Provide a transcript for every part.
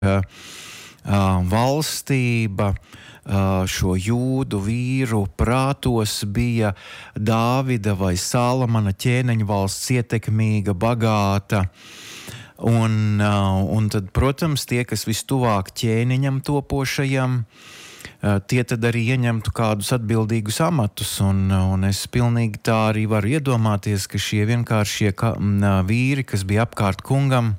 valstība šo jūdu vīru prātos bija Dāvida vai Salamana ķēniņa valsts ietekmīga, bagāta. Un tad, protams, tie, kas vistuvāk ķēniņam topošajam, tie tad arī ieņemtu kādus atbildīgus amatus. Un es pilnīgi tā arī varu iedomāties, ka šie vienkāršie vīri, kas bija apkārt kungam,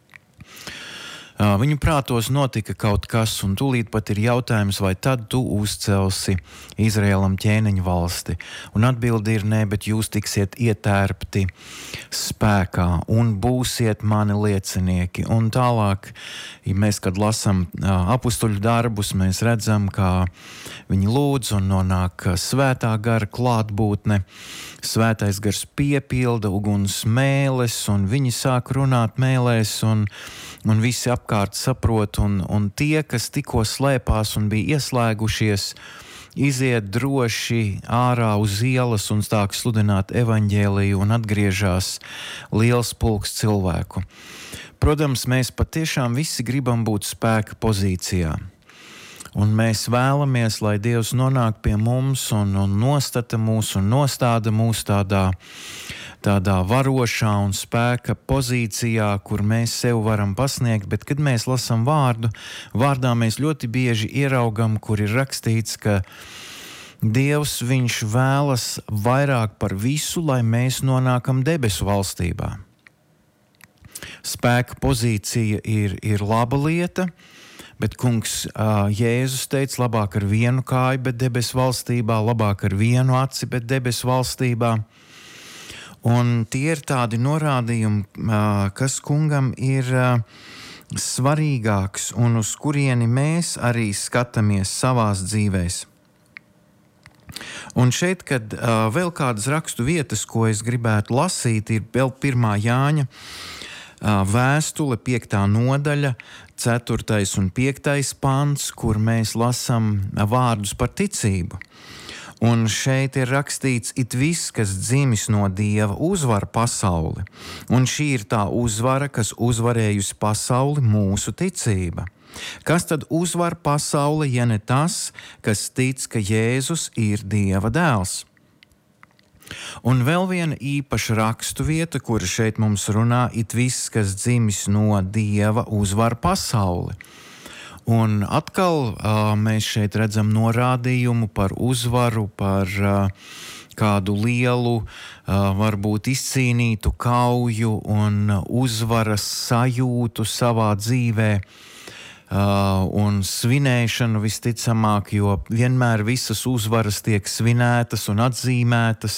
viņu prātos notika kaut kas, un tūlīt pat ir jautājums, vai tad tu uzcelsi Izraēlam ķēniņu valsti. Un atbildi ir nē, bet jūs tiksiet ietērpti spēkā un būsiet mani liecinieki. Un tālāk, ja mēs, kad lasam apustuļu darbus, mēs redzam, kā viņi lūdz un nonāk svētā gara klātbūtne. Svētais gars piepilda uguns mēles, un viņi sāk runāt mēlēs, un visi apkārt saprot, un tie, kas tikko slēpās un bija ieslēgušies, iziet droši ārā uz ielas un sāk sludināt evaņģēliju, un atgriežas liels pulks cilvēku. Protams, mēs patiešām visi gribam būt spēka pozīcijā. Un mēs vēlamies, lai Dievs nonāk pie mums un nostata mūs un nostāda mūs tādā varošā un spēka pozīcijā, kur mēs sev varam pasniegt, bet kad mēs lasām vārdā mēs ļoti bieži ieraugam, kur ir rakstīts, ka Dievs, viņš vēlas vairāk par visu, lai mēs nonākam debesu valstībā. Spēka pozīcija ir laba lieta, bet kungs Jēzus teica, labāk ar vienu kāju, bet debesu valstībā, labāk ar vienu aci, bet debesu valstībā. Un tie ir tādi norādījumi, kas kungam ir svarīgāks un uz kurieni mēs arī skatāmies savās dzīvēs. Un šeit, kad vēl kādas rakstu vietas, ko es gribētu lasīt, ir vēl 1. Jāņa vēstule, 5. nodaļa, 4. un 5. pants, kur mēs lasām vārdus par ticību. Un šeit ir rakstīts, it viss, kas dzimis no Dieva, uzvar pasauli. Un šī ir tā uzvara, kas uzvarējusi pasauli, mūsu ticība. Kas tad uzvar pasauli, ja ne tas, kas tic, ka Jēzus ir Dieva dēls? Un vēl viena īpaša rakstu vieta, kura šeit mums runā, it viss, kas dzimis no Dieva, uzvar pasauli. Un atkal mēs šeit redzam norādījumu par uzvaru, par kādu lielu, varbūt izcīnītu kauju un uzvaras sajūtu savā dzīvē. Un svinēšanu visticamāk, jo vienmēr visas uzvaras tiek svinētas un atzīmētas.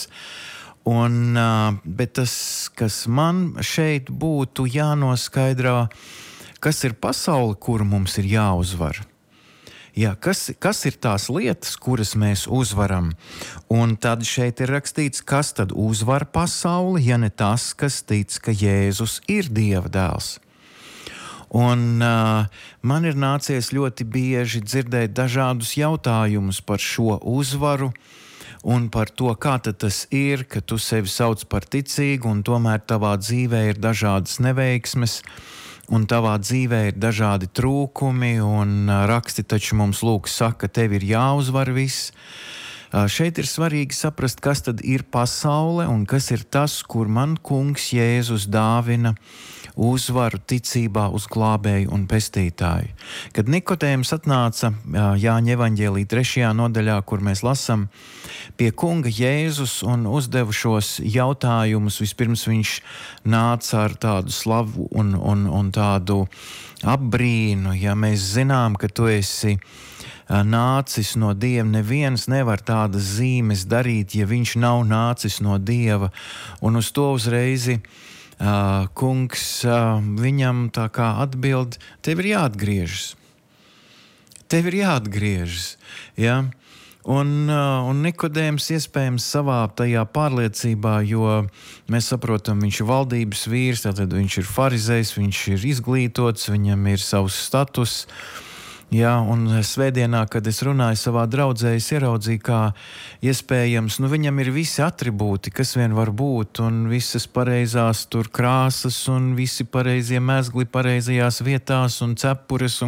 Bet tas, kas man šeit būtu jānoskaidrā, kas ir pasaule, kuru mums ir jāuzvar? Jā, kas ir tās lietas, kuras mēs uzvaram? Un tad šeit ir rakstīts, kas tad uzvar pasauli, ja ne tas, kas tic, ka Jēzus ir Dieva dēls. Un man ir nācies ļoti bieži dzirdēt dažādus jautājumus par šo uzvaru un par to, kā tad tas ir, ka tu sevi sauc par ticīgu un tomēr tavā dzīvē ir dažādas neveiksmes un tavā dzīvē ir dažādi trūkumi un raksti taču mums lūk saka, tev ir jāuzvar viss. Šeit ir svarīgi saprast, kas tad ir pasaule un kas ir tas, kur man kungs Jēzus dāvina uzvaru ticībā uz glābēju un pestītāju. Kad Nikodēms atnāca Jāņa evaņģēlī 3. nodaļā, kur mēs lasam pie kunga Jēzus un uzdeva šos jautājumus, vispirms viņš nāca ar tādu slavu un tādu apbrīnu. Ja mēs zinām, ka tu esi nācis no Dieva, neviens nevar tādas zīmes darīt, ja viņš nav nācis no Dieva. Un uz to uzreizi kungs viņam tā kā atbild, tev ir jāatgriežas. Tev ir jāatgriežas. Ja? Un Nikodēms iespējams savā tajā pārliecībā, jo mēs saprotam, viņš ir valdības vīrs, tātad viņš ir farizejs, viņš ir izglītots, viņam ir savs status. Jā, un svētdienā, kad es runāju savā draudzē, es ieraudzīju, kā iespējams, viņam ir visi atribūti, kas vien var būt, un visas pareizās tur krāsas, un visi pareizie mezgli pareizajās vietās, un cepures, un